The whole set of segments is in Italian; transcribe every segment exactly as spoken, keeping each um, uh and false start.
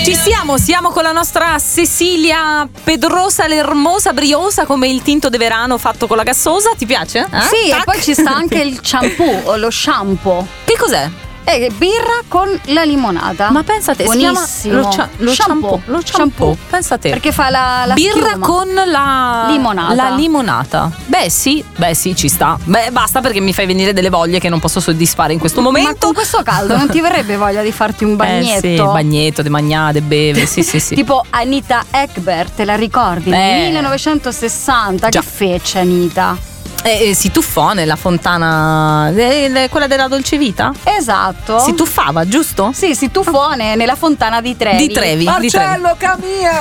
Ci siamo, siamo con la nostra Cecilia Pedrosa, l'ermosa, briosa come il tinto de verano fatto con la gassosa. Ti piace? Eh? Sì, Tac. e poi ci sta anche il shampoo o lo shampoo. Che cos'è? È birra con la limonata. Ma pensa te, buonissimo. si chiama lo, cia- lo shampoo. Lo shampoo. Shampoo. Pensa te. Perché fa la, la birra schiuma. con la limonata. La limonata. Beh sì, beh sì, ci sta. Beh, basta perché mi fai venire delle voglie che non posso soddisfare in questo momento. Ma con questo caldo non ti verrebbe voglia di farti un bagnetto? Eh sì, bagnetto, de magnate, beve, sì sì sì. Tipo Anita Ekberg, te la ricordi? Nel Eh. millenovecentosessanta. Già. Che fece Anita? Eh, eh, si tuffò nella fontana, eh, quella della Dolce Vita? Esatto. Si tuffava, giusto? Sì, si tuffò ne- nella fontana di Trevi. Di Trevi. Marcello Camia.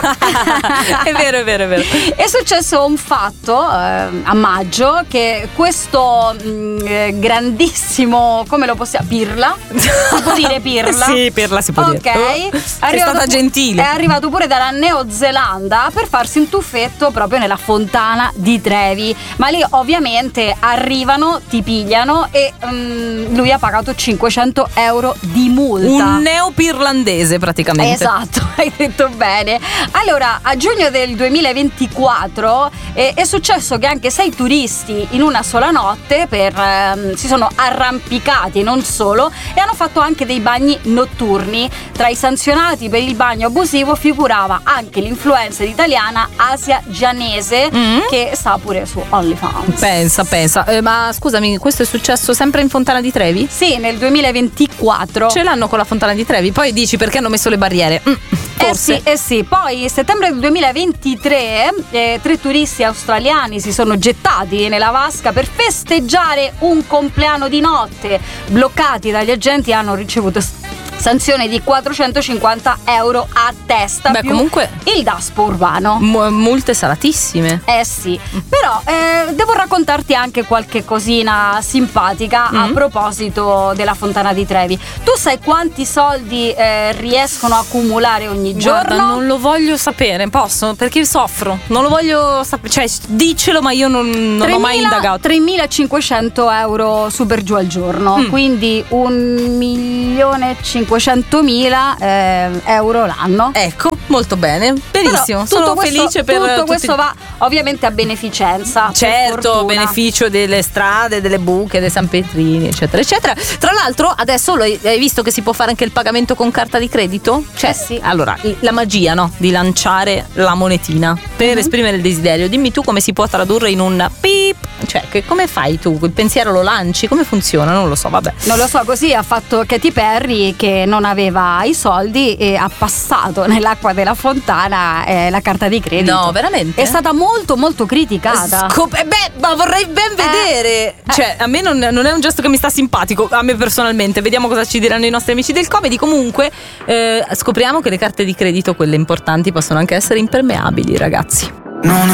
È vero, è vero, è vero. È successo un fatto eh, a maggio che questo mh, eh, grandissimo, come lo possiamo, pirla? Si può dire pirla? Sì, pirla si può Ok. dire. È È stata pu- gentile. È arrivato pure dalla Neozelanda per farsi un tuffetto proprio nella fontana di Trevi. Ma lì ovviamente arrivano, ti pigliano e mm, lui ha pagato cinquecento euro di multa. Un neopirlandese praticamente. Esatto, hai detto bene. Allora, a giugno del duemilaventiquattro eh, è successo che anche sei turisti in una sola notte per, ehm, si sono arrampicati, non solo, e hanno fatto anche dei bagni notturni. Tra i sanzionati per il bagno abusivo figurava anche l'influencer italiana Asia Gianese, Mm. che sta pure su OnlyFans. Pensa, pensa. Eh, ma scusami, questo è successo sempre in Fontana di Trevi? Sì, nel duemilaventiquattro. Ce l'hanno con la Fontana di Trevi. Poi dici perché hanno messo le barriere. Mm, Eh forse. sì, eh sì, poi settembre del duemilaventitré eh, tre turisti australiani si sono gettati nella vasca per festeggiare un compleanno di notte. Bloccati dagli agenti, hanno ricevuto s- sanzione di quattrocentocinquanta euro a testa. Beh, più comunque il daspo urbano. m- multe salatissime. Eh sì, però eh, devo raccontarti anche qualche cosina simpatica a Mm. proposito della Fontana di Trevi. Tu sai quanti soldi eh, riescono a accumulare ogni Guarda, giorno? non lo voglio sapere, posso? Perché soffro. Non lo voglio sapere. Cioè, diccelo, ma io non, non ho mai indagato. tremilacinquecento euro su per giù al giorno, Mm. quindi un milione e cinquecentomila eh, euro l'anno. Ecco, molto bene. Benissimo. Però tutto Sono questo, felice per tutto tutti- questo va ovviamente a beneficenza. per Certo, fortuna. beneficio delle strade, delle buche, dei San Petrini, eccetera, eccetera. Tra l'altro, adesso lo hai hai visto che si può fare anche il pagamento con carta di credito? Cioè, Eh sì. allora, i- la magia, no? Di lanciare la monetina per Mhm. esprimere il desiderio. Dimmi tu come si può tradurre in un pip. Cioè, che, come fai tu? Il pensiero lo lanci? Come funziona? Non lo so, vabbè. Non lo so, così ha fatto Katy Perry, che non aveva i soldi e ha passato nell'acqua della fontana eh, la carta di credito. No, veramente? È stata molto molto criticata. Scop- eh beh, ma vorrei ben vedere. Cioè, a me non, non è un gesto che mi sta simpatico, a me personalmente. Vediamo cosa ci diranno i nostri amici del comedy. Comunque, eh, scopriamo che le carte di credito, quelle importanti, possono anche essere impermeabili, ragazzi. Non